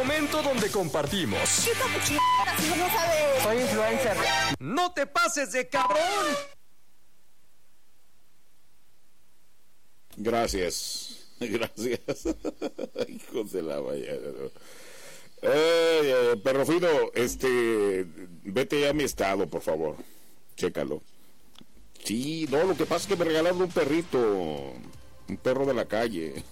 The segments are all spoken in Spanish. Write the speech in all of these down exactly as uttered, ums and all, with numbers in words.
momento donde compartimos. ¿Qué capuchino? Si no sabes. Soy influencer. ¡No te pases de cabrón! Gracias. Gracias. Hijos de la valla. Eh, perro fino, este, vete ya a mi estado, por favor. Chécalo. Sí, no, lo que pasa es que me regalaron un perrito. Un perro de la calle.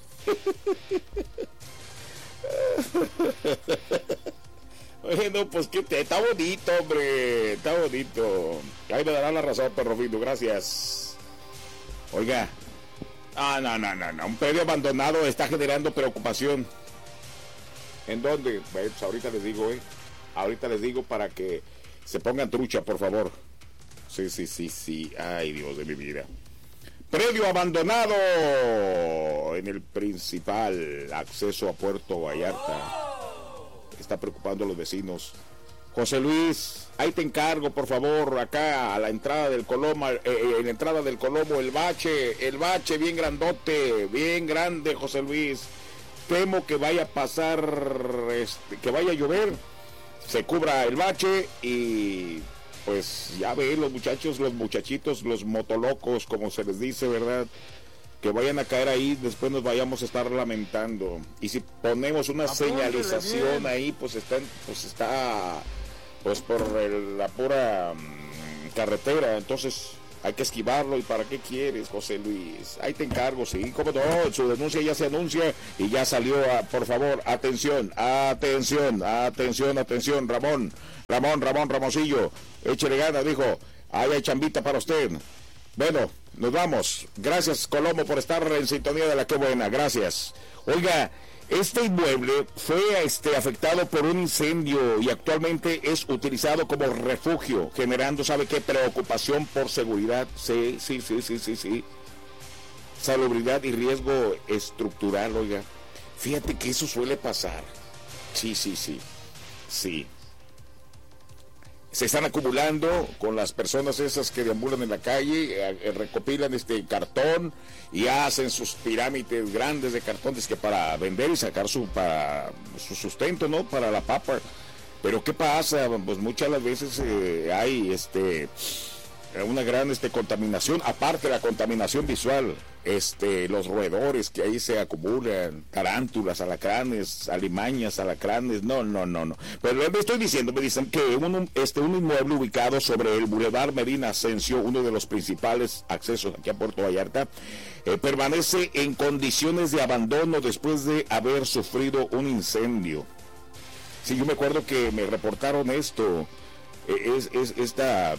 Bueno, pues que te, está bonito, hombre. Está bonito. Ahí me dará la razón, perro fino, gracias. Oiga. Ah, no, no, no, no. Un predio abandonado está generando preocupación. ¿En dónde? Pues ahorita les digo, eh. Ahorita les digo para que se pongan trucha, por favor. Sí, sí, sí, sí. Ay, Dios de mi vida. Predio abandonado en el principal acceso a Puerto Vallarta. Está preocupando a los vecinos. José Luis, ahí te encargo, por favor, acá a la entrada del Colomo, eh, en la entrada del Colomo, el bache, el bache bien grandote, bien grande, José Luis. Temo que vaya a pasar, este, que vaya a llover, se cubra el bache y pues ya ve los muchachos, los muchachitos, los motolocos, como se les dice, ¿verdad? Que vayan a caer ahí, después nos vayamos a estar lamentando. Y si ponemos una Apúntele señalización bien. Ahí, pues está, pues está, pues por el, la pura um, carretera, entonces hay que esquivarlo. ¿Y para qué quieres, José Luis? Ahí te encargo, sí, cómo no, su denuncia ya se anuncia y ya salió, a, por favor, atención, atención, atención, atención, Ramón, Ramón, Ramón, Ramoncillo, échele ganas, dijo, ahí hay chambita para usted. Bueno, nos vamos. Gracias, Colomo, por estar en sintonía de la que buena. Gracias. Oiga, este inmueble fue este, afectado por un incendio y actualmente es utilizado como refugio, generando, ¿sabe qué? Preocupación por seguridad. Sí, sí, sí, sí, sí, sí. Salubridad y riesgo estructural, oiga. Fíjate que eso suele pasar. Sí, sí, sí. Sí. Se están acumulando con las personas esas que deambulan en la calle, eh, recopilan este cartón y hacen sus pirámides grandes de cartones que para vender y sacar su, para, su sustento, ¿no? Para la papa. Pero ¿qué pasa? Pues muchas de las veces eh, hay este una gran este contaminación, aparte de la contaminación visual, este los roedores que ahí se acumulan, tarántulas, alacranes, alimañas, alacranes, no, no, no, no. Pero me estoy diciendo, me dicen que un, este, un inmueble ubicado sobre el Boulevard Medina Ascencio, uno de los principales accesos aquí a Puerto Vallarta, eh, permanece en condiciones de abandono después de haber sufrido un incendio. Sí, yo me acuerdo que me reportaron esto, eh, es, es esta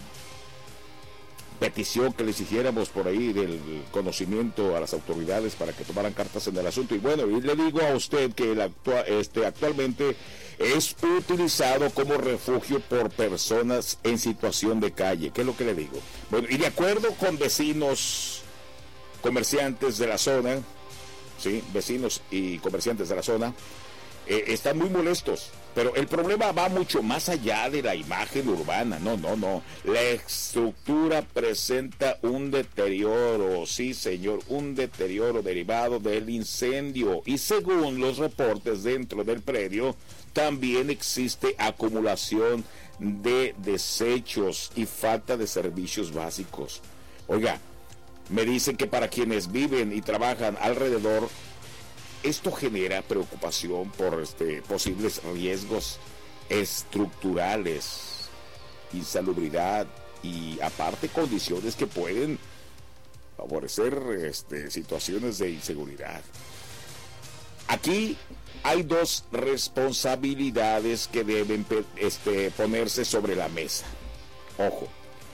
petición que les hiciéramos por ahí del conocimiento a las autoridades para que tomaran cartas en el asunto. Y bueno, y le digo a usted que el actua, este, actualmente es utilizado como refugio por personas en situación de calle. ¿Qué es lo que le digo? Bueno, y de acuerdo con vecinos, comerciantes de la zona, sí, vecinos y comerciantes de la zona, eh, están muy molestos. Pero el problema va mucho más allá de la imagen urbana, no, no, no. La estructura presenta un deterioro, sí señor, un deterioro derivado del incendio. Y según los reportes dentro del predio, también existe acumulación de desechos y falta de servicios básicos. Oiga, me dicen que para quienes viven y trabajan alrededor, esto genera preocupación por este, posibles riesgos estructurales, insalubridad y aparte condiciones que pueden favorecer este, situaciones de inseguridad. Aquí hay dos responsabilidades que deben este, ponerse sobre la mesa. Ojo,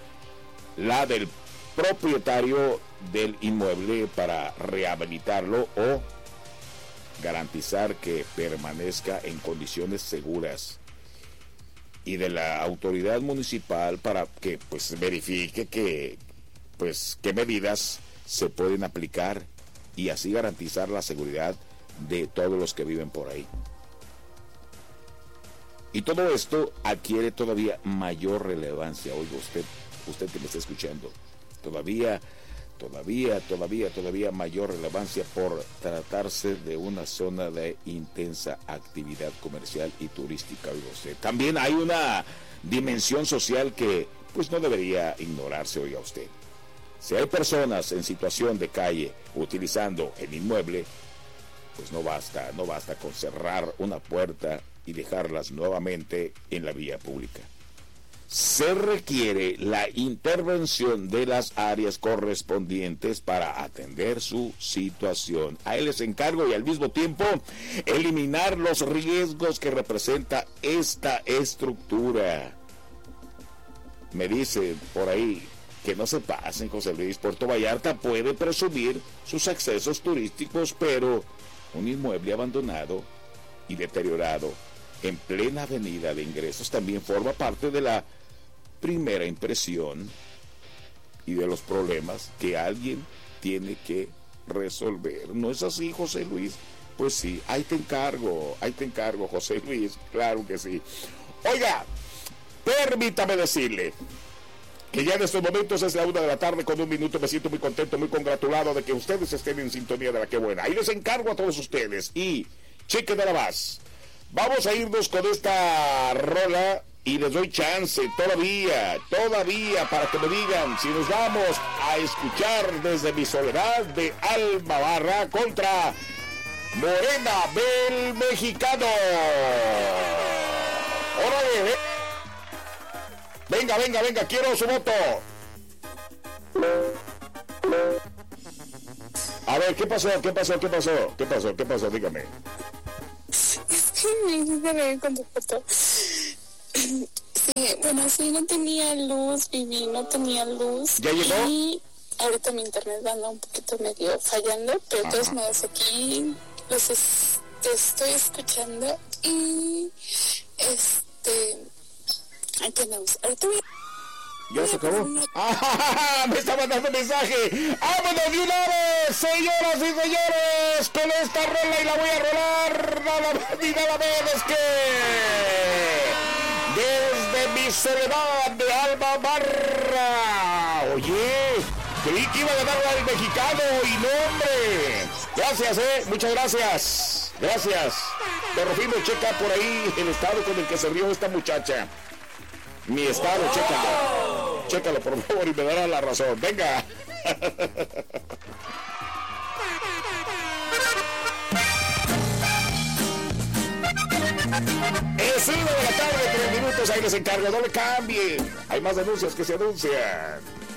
la del propietario del inmueble para rehabilitarlo o garantizar que permanezca en condiciones seguras, y de la autoridad municipal para que pues verifique que pues qué medidas se pueden aplicar y así garantizar la seguridad de todos los que viven por ahí. Y todo esto adquiere todavía mayor relevancia. Oiga usted, usted que me está escuchando, todavía todavía, todavía, todavía mayor relevancia por tratarse de una zona de intensa actividad comercial y turística. Oiga usted. También hay una dimensión social que pues no debería ignorarse, oiga usted. Si hay personas en situación de calle utilizando el inmueble, pues no basta, no basta con cerrar una puerta y dejarlas nuevamente en la vía pública. Se requiere la intervención de las áreas correspondientes para atender su situación. A él les encargo y al mismo tiempo eliminar los riesgos que representa esta estructura. Me dicen por ahí que no se pasen, José Luis. Puerto Vallarta puede presumir sus accesos turísticos, pero un inmueble abandonado y deteriorado en plena avenida de ingresos también forma parte de la primera impresión y de los problemas que alguien tiene que resolver. ¿No es así, José Luis? Pues sí, ahí te encargo, ahí te encargo, José Luis, claro que sí. Oiga, permítame decirle que ya en estos momentos es la una de la tarde con un minuto. Me siento muy contento, muy congratulado de que ustedes estén en sintonía de la que buena. Ahí les encargo a todos ustedes y chequen nada más. Vamos a irnos con esta rola y les doy chance todavía, todavía para que me digan si nos vamos a escuchar desde mi soledad de Alma Barra contra Morena del Mexicano. ¡Órale! Venga, venga, venga, quiero su voto. A ver, ¿qué pasó? ¿Qué pasó? ¿Qué pasó? ¿Qué pasó? ¿Qué pasó? Dígame. Me hiciste reír con tu foto. Sí, bueno, sí, no tenía luz, Vivi, no tenía luz. ¿Ya llegó? Y ahorita mi internet anda un poquito medio fallando, pero de todos modos aquí los es, te estoy escuchando y este... Aquí andamos. Ahorita voy a... ¿Ya se acabó? ¡Ah! Me está mandando mensaje. ¡Vámonos de una vez, señoras y señores! Con esta rola y la voy a rolar nada más ni nada menos que desde mi soledad de Alma Barra. Oye, creí que iba a ganar el mexicano y no, hombre. Gracias, eh. Muchas gracias. Gracias. Pero Rufino, checa por ahí el estado con el que se rió esta muchacha. Mi estado, oh. Chécalo. Chécalo, por favor, y me dará la razón. Venga. Es una de la tarde, tres minutos. Ahí les encargo. No le cambien. Hay más denuncias que se anuncian.